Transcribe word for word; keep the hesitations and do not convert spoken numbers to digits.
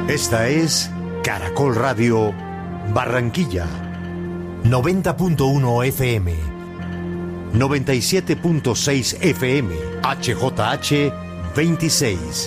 Esta es Caracol Radio Barranquilla. noventa punto uno F M. noventa y siete punto seis F M. H J H veintiséis.